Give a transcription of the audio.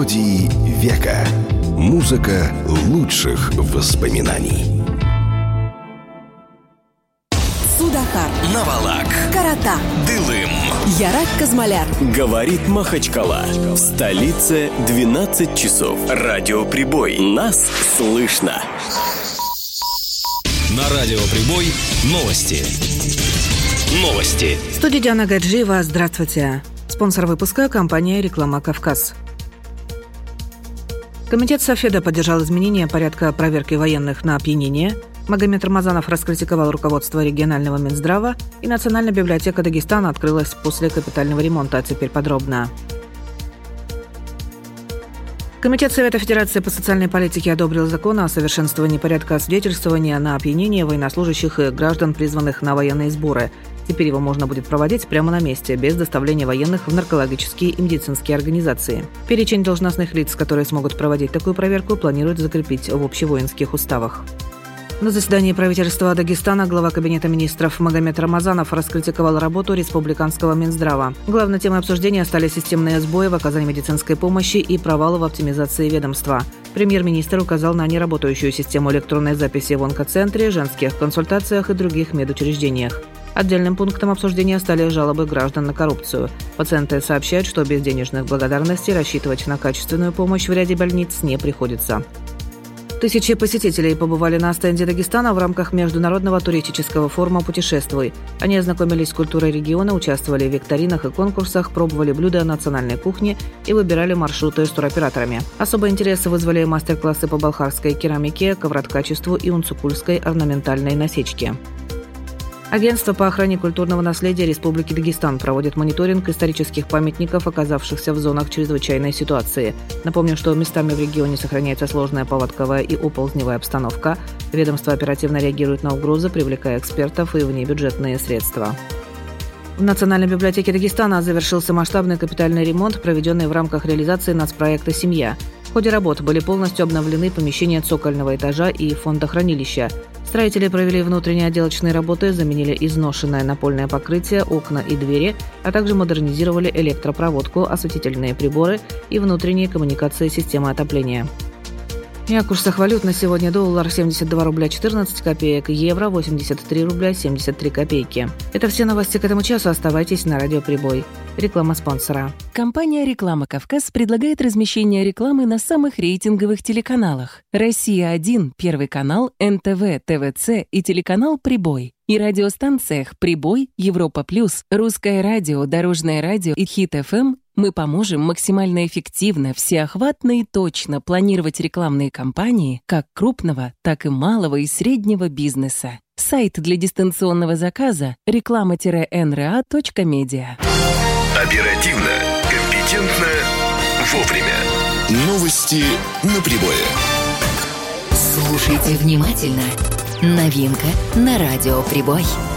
Мелодии века. Музыка лучших воспоминаний. Судахар, Навалак, Карата, Дылым, Ярак Казмаляр. Говорит Махачкала. В столице 12 часов. Радио Прибой. Нас слышно. На Радио Прибой новости. Новости. В студии Диана Гаджиева. Здравствуйте. Спонсор выпуска – компания «Реклама Кавказ». Комитет Софеда поддержал изменение порядка проверки военных на опьянение. Магомед Рамазанов раскритиковал руководство регионального Минздрава, и Национальная библиотека Дагестана открылась после капитального ремонта. А теперь подробно. Комитет Совета Федерации по социальной политике одобрил закон о совершенствовании порядка освидетельствования на опьянение военнослужащих и граждан, призванных на военные сборы. Теперь его можно будет проводить прямо на месте, без доставления военных в наркологические и медицинские организации. Перечень должностных лиц, которые смогут проводить такую проверку, планируют закрепить в общевоинских уставах. На заседании правительства Дагестана глава Кабинета министров Магомед Рамазанов раскритиковал работу республиканского Минздрава. Главной темой обсуждения стали системные сбои в оказании медицинской помощи и провалы в оптимизации ведомства. Премьер-министр указал на неработающую систему электронной записи в онкоцентре, женских консультациях и других медучреждениях. Отдельным пунктом обсуждения стали жалобы граждан на коррупцию. Пациенты сообщают, что без денежных благодарностей рассчитывать на качественную помощь в ряде больниц не приходится. Тысячи посетителей побывали на стенде Дагестана в рамках международного туристического форума «Путешествуй». Они ознакомились с культурой региона, участвовали в викторинах и конкурсах, пробовали блюда национальной кухни и выбирали маршруты с туроператорами. Особый интерес вызвали мастер-классы по балхарской керамике, ковроткачеству и унцукульской орнаментальной насечке. Агентство по охране культурного наследия Республики Дагестан проводит мониторинг исторических памятников, оказавшихся в зонах чрезвычайной ситуации. Напомню, что местами в регионе сохраняется сложная паводковая и оползневая обстановка. Ведомство оперативно реагирует на угрозы, привлекая экспертов и внебюджетные средства. В Национальной библиотеке Дагестана завершился масштабный капитальный ремонт, проведенный в рамках реализации нацпроекта «Семья». В ходе работ были полностью обновлены помещения цокольного этажа и фондохранилища. Строители провели внутренние отделочные работы, заменили изношенное напольное покрытие, окна и двери, а также модернизировали электропроводку, осветительные приборы и внутренние коммуникации системы отопления. И о курсах валют на сегодня: доллар 72 рубля 14 копеек, евро 83 рубля 73 копейки. Это все новости к этому часу. Оставайтесь на Радио Прибой. Реклама спонсора. Компания «Реклама Кавказ» предлагает размещение рекламы на самых рейтинговых телеканалах: «Россия-1», Первый канал, НТВ, ТВЦ и телеканал «Прибой». И радиостанциях «Прибой», «Европа Плюс», «Русское радио», «Дорожное радио» и «Хит-ФМ». Мы поможем максимально эффективно, всеохватно и точно планировать рекламные кампании как крупного, так и малого и среднего бизнеса. Сайт для дистанционного заказа – реклама-nra.media. Оперативно, компетентно, вовремя. Новости на Прибое. Слушайте внимательно. Новинка на Радио Прибой.